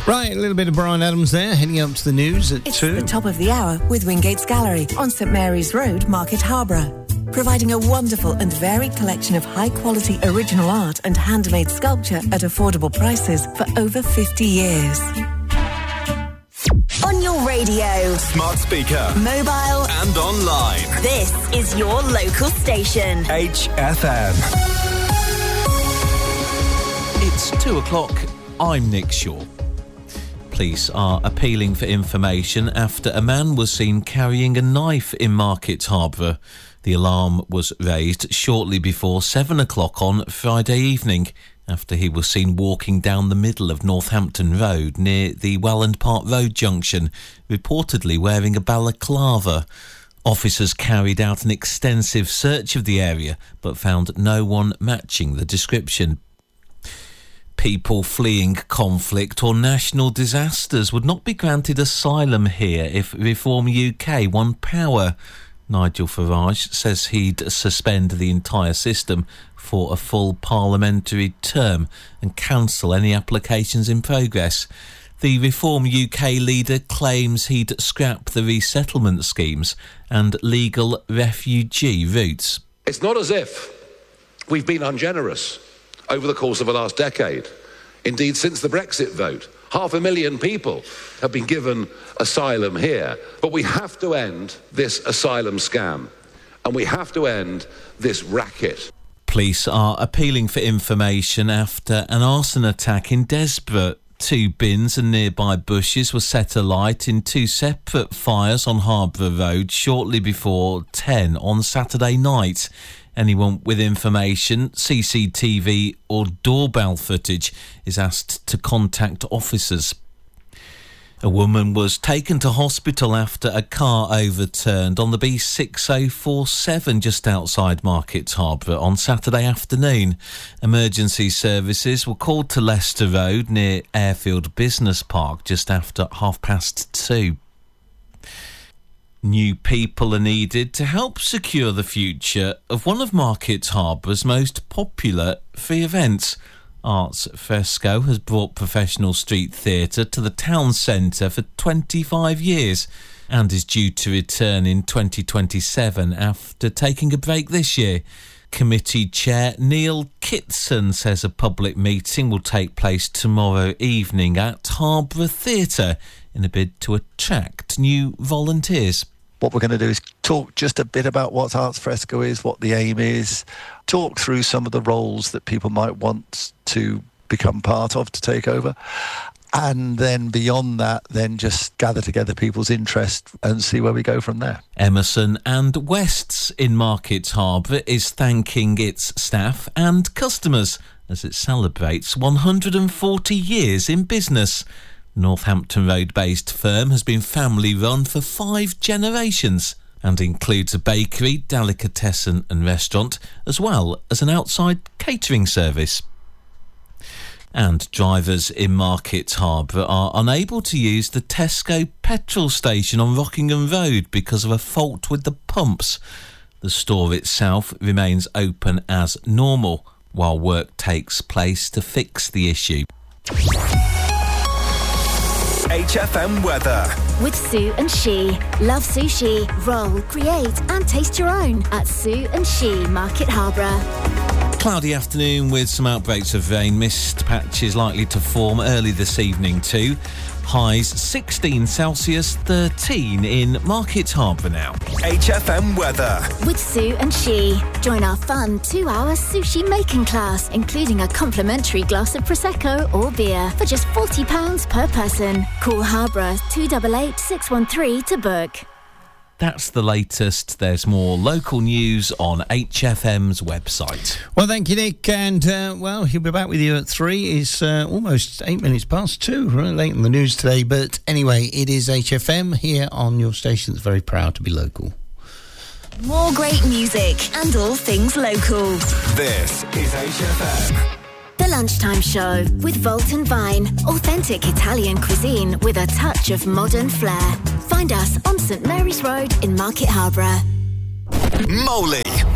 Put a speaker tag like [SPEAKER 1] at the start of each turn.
[SPEAKER 1] Right, a little bit of Brian Adams there, heading up to the news at 2.
[SPEAKER 2] It's the top of the hour with Wingate's Gallery on St Mary's Road, Market Harborough. Providing a wonderful and varied collection of high-quality original art and handmade sculpture at affordable prices for over 50 years.
[SPEAKER 3] On your radio,
[SPEAKER 4] smart speaker,
[SPEAKER 3] mobile
[SPEAKER 4] and online.
[SPEAKER 3] This is your local station.
[SPEAKER 4] HFM.
[SPEAKER 5] It's 2 o'clock. I'm Nick Shaw. Police are appealing for information after a man was seen carrying a knife in Market Harborough. The alarm was raised shortly before 7 o'clock on Friday evening after he was seen walking down the middle of Northampton Road near the Welland Park Road junction, reportedly wearing a balaclava. Officers carried out an extensive search of the area but found no one matching the description. People fleeing conflict or national disasters would not be granted asylum here if Reform UK won power. Nigel Farage says he'd suspend the entire system for a full parliamentary term and cancel any applications in progress. The Reform UK leader claims he'd scrap the resettlement schemes and legal refugee routes.
[SPEAKER 6] It's not as if we've been ungenerous over the course of the last decade. Indeed, since the Brexit vote, 500,000 people have been given asylum here. But we have to end this asylum scam, and we have to end this racket.
[SPEAKER 5] Police are appealing for information after an arson attack in Desborough. 2 bins and nearby bushes were set alight in 2 separate fires on Harborough Road shortly before 10 on Saturday night. Anyone with information, CCTV or doorbell footage is asked to contact officers. A woman was taken to hospital after a car overturned on the B6047 just outside Market Harborough on Saturday afternoon. Emergency services were called to Leicester Road near Airfield Business Park just after 2:30. New people are needed to help secure the future of one of Market Harbour's most popular free events. Arts Fresco has brought professional street theatre to the town centre for 25 years and is due to return in 2027 after taking a break this year. Committee Chair Neil Kitson says a public meeting will take place tomorrow evening at Harborough Theatre in a bid to attract new volunteers.
[SPEAKER 7] What we're going to do is talk just a bit about what Arts Fresco is, what the aim is, talk through some of the roles that people might want to become part of, to take over. And then beyond that, then just gather together people's interest and see where we go from there.
[SPEAKER 5] Emerson and West's in Market Harbour is thanking its staff and customers as it celebrates 140 years in business. Northampton Road-based firm has been family-run for 5 generations and includes a bakery, delicatessen and restaurant, as well as an outside catering service. And drivers in Market Harborough are unable to use the Tesco petrol station on Rockingham Road because of a fault with the pumps. The store itself remains open as normal, while work takes place to fix the issue.
[SPEAKER 4] HFM weather.
[SPEAKER 3] With Sue and She. Love sushi, roll, create and taste your own at Sue and She, Market Harborough.
[SPEAKER 5] Cloudy afternoon with some outbreaks of rain. Mist patches likely to form early this evening too. Highs 16 Celsius, 13 in Market Harborough now.
[SPEAKER 4] HFM weather.
[SPEAKER 3] With Sue and She. Join our fun 2-hour sushi making class, including a complimentary glass of Prosecco or beer for just £40 per person. Call Harborough 288 613 to book.
[SPEAKER 5] That's the latest. There's more local news on HFM's website.
[SPEAKER 1] Well, thank you, Nick. And, he'll be back with you at 3. It's almost 8 minutes past 2. Really late in the news today. But anyway, it is HFM here on your station that's very proud to be local.
[SPEAKER 3] More great music and all things local.
[SPEAKER 4] This is HFM.
[SPEAKER 3] The Lunchtime Show with Volt and Vine. Authentic Italian cuisine with a touch of modern flair. Find us on St Mary's Road in Market Harborough.
[SPEAKER 4] Moley